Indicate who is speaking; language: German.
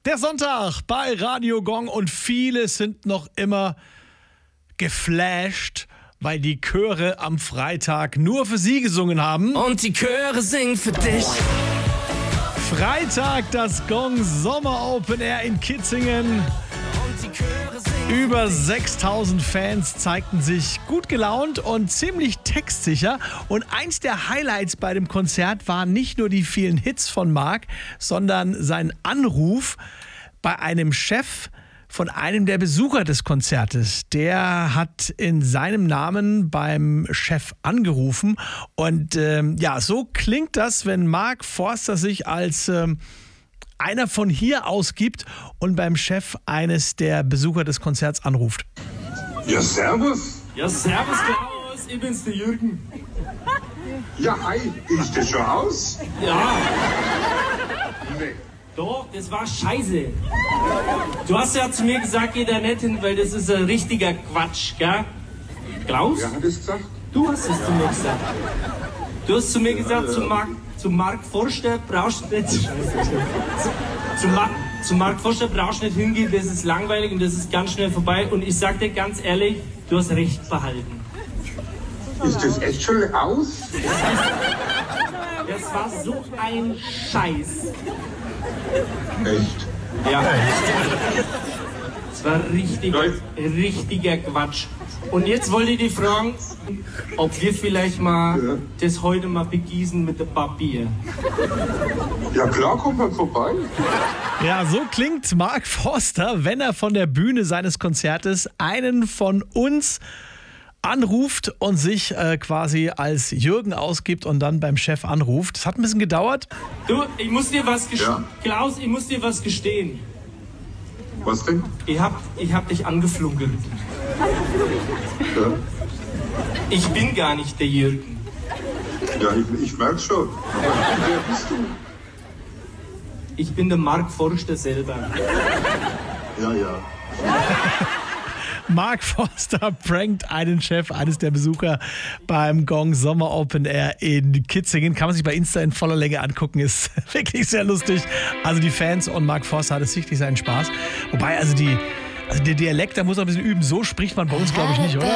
Speaker 1: Der Sonntag bei Radio Gong und viele sind noch immer geflasht, weil die Chöre am Freitag nur für sie gesungen haben.
Speaker 2: Und die Chöre singen für dich.
Speaker 1: Freitag das Gong Sommer Open Air in Kitzingen. Über 6000 Fans zeigten sich gut gelaunt und ziemlich textsicher. Und eins der Highlights bei dem Konzert waren nicht nur die vielen Hits von Marc, sondern sein Anruf bei einem Chef von einem der Besucher des Konzertes. Der hat in seinem Namen beim Chef angerufen. Und so klingt das, wenn Marc Forster sich als einer von hier ausgibt und beim Chef eines der Besucher des Konzerts anruft.
Speaker 3: Ja, servus.
Speaker 4: Ja, servus Klaus, ich bin's, der Jürgen.
Speaker 3: Ja, hi, ist das schon aus?
Speaker 4: Ja,
Speaker 3: Nee.
Speaker 4: doch, das war scheiße. Du hast ja zu mir gesagt, geh da nicht hin, weil das ist ein richtiger Quatsch, gell? Klaus?
Speaker 3: Wer hat es gesagt?
Speaker 4: Du hast es zu mir gesagt. Du hast zu mir gesagt, zu Marc Forster brauchst du nicht. Zu Marc Forster brauchst du nicht hingehen, das ist langweilig und das ist ganz schnell vorbei. Und ich sag dir ganz ehrlich, du hast recht behalten.
Speaker 3: Ist das echt schon aus?
Speaker 4: Das war so ein Scheiß.
Speaker 3: Echt?
Speaker 4: Ja. Das war richtiger Quatsch. Und jetzt wollte ich dich fragen, ob wir vielleicht mal das heute mal begießen mit dem Papier.
Speaker 3: Ja klar, kommt man vorbei.
Speaker 1: Ja, so klingt Marc Forster, wenn er von der Bühne seines Konzertes einen von uns anruft und sich quasi als Jürgen ausgibt und dann beim Chef anruft. Das hat ein bisschen gedauert.
Speaker 4: Du, ich muss dir was
Speaker 3: Ja.
Speaker 4: Klaus, ich muss dir was gestehen.
Speaker 3: Was denn?
Speaker 4: Ich hab dich angeflunkert.
Speaker 3: Ja,
Speaker 4: Ich bin gar nicht der Jürgen.
Speaker 3: ja ich merk's schon. Wer bist du?
Speaker 4: Ich bin der Marc Forster selber.
Speaker 3: Ja, ja.
Speaker 1: Marc Forster prankt einen Chef eines der Besucher beim Gong Sommer Open Air in Kitzingen. Kann man sich bei Insta in voller Länge angucken, ist wirklich sehr lustig. Also die Fans und Marc Forster hat es sichtlich seinen Spaß. Wobei, der Dialekt, da muss man ein bisschen üben. So spricht man bei uns, glaube ich, nicht, oder?